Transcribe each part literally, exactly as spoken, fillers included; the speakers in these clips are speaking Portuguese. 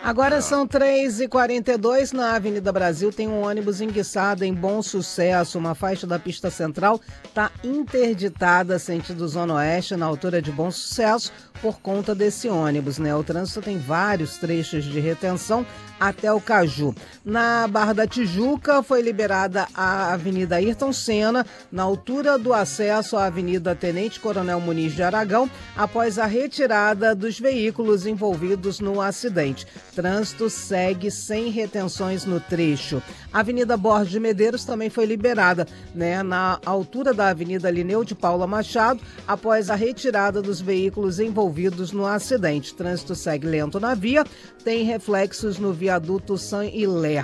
Agora são três e quarenta e dois, na Avenida Brasil tem um ônibus enguiçado em Bom Sucesso. Uma faixa da pista central está interditada sentido Zona Oeste, na altura de Bom Sucesso, por conta desse ônibus, né? O trânsito tem vários trechos de retenção até o Caju. Na Barra da Tijuca foi liberada a Avenida Ayrton Senna, na altura do acesso à Avenida Tenente Coronel Muniz de Aragão, após a retirada dos veículos envolvidos no acidente. Trânsito segue sem retenções no trecho. A Avenida Borges de Medeiros também foi liberada, né, na altura da Avenida Lineu de Paula Machado, após a retirada dos veículos envolvidos no acidente. Trânsito segue lento na via, tem reflexos no viaduto San Hilaire.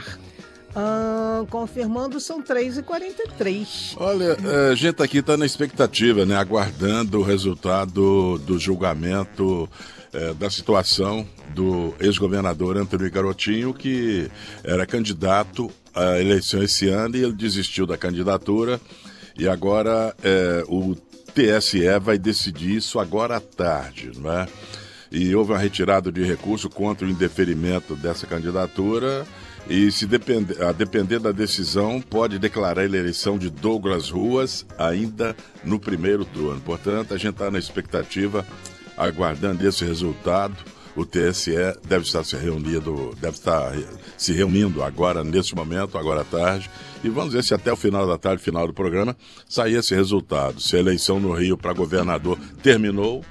Ah, confirmando, são três e quarenta e três. Olha, a gente aqui está na expectativa, né, aguardando o resultado do julgamento é, da situação do ex-governador Antônio Garotinho, que era candidato à eleição esse ano e ele desistiu da candidatura e agora é, o T S E vai decidir isso agora à tarde, não é? E houve uma retirada de recurso contra o indeferimento dessa candidatura e, se depender, a depender da decisão, pode declarar a eleição de Douglas Ruas ainda no primeiro turno. Portanto, a gente está na expectativa, aguardando esse resultado. O T S E deve estar se reunindo, deve estar se reunindo agora, nesse momento, agora à tarde, e vamos ver se até o final da tarde, final do programa, sair esse resultado. Se a eleição no Rio para governador terminou,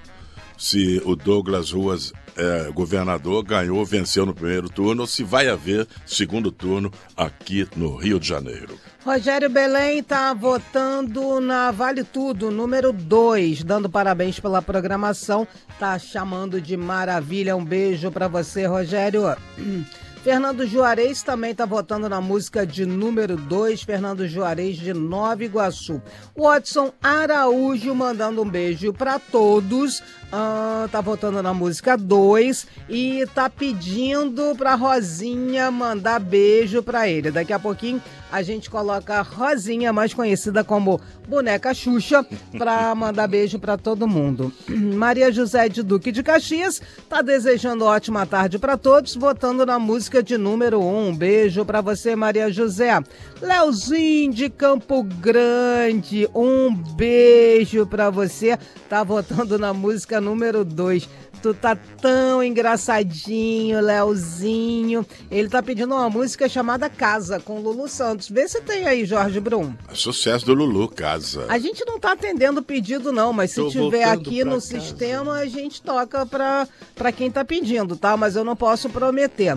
se o Douglas Ruas, é, governador, ganhou, venceu no primeiro turno, ou se vai haver segundo turno aqui no Rio de Janeiro. Rogério Belém está votando na Vale Tudo, número dois, dando parabéns pela programação, tá chamando de maravilha. Um beijo para você, Rogério. Fernando Juarez também está votando na música de número dois, Fernando Juarez de Nova Iguaçu. Watson Araújo mandando um beijo para todos, ah, tá votando na música dois e tá pedindo para Rosinha mandar beijo para ele. Daqui a pouquinho a gente coloca a Rosinha, mais conhecida como Boneca Xuxa, para mandar beijo para todo mundo. Maria José de Duque de Caxias tá desejando ótima tarde para todos, votando na música de número um. Um beijo para você, Maria José. Leozinho de Campo Grande, um beijo para você, tá votando na música número dois. Tu tá tão engraçadinho, Leozinho. Ele tá pedindo uma música chamada Casa, com Lulu Santos. Vê se tem aí, Jorge Brum. Sucesso do Lulu, Casa. A gente não tá atendendo o pedido, não, mas se Tô tiver aqui no casa. Sistema, a gente toca pra, pra quem tá pedindo, tá? Mas eu não posso prometer.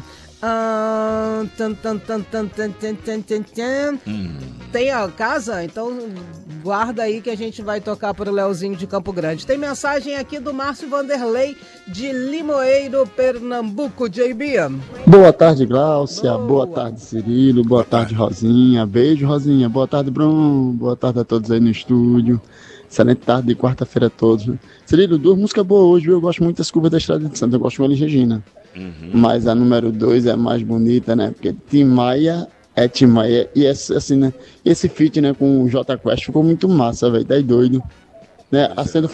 Ah, tan, tan, tan, tan, tan, tan, tan, tan, tan. Hum. Tem a casa? Então guarda aí que a gente vai tocar pro Leozinho de Campo Grande. Tem mensagem aqui do Márcio Vanderlei de Limoeiro, Pernambuco, J B. Boa tarde, Gláucia. Boa, boa tarde, Cirilo. Boa, boa tarde, tarde, Rosinha. Beijo, Rosinha. Boa tarde, Bruno. Boa tarde a todos aí no estúdio. Excelente tarde de quarta-feira a todos. Cirilo, duas músicas boas hoje, viu? Eu gosto muito das Curvas da Estrada de Santos. Eu gosto de Elis Regina. Uhum. Mas a número dois é mais bonita, né? Porque Tim Maia é Tim Maia. E esse, assim, né? Esse feat, né, com o Jota Quest ficou muito massa, velho. Tá aí doido. Né? Acendo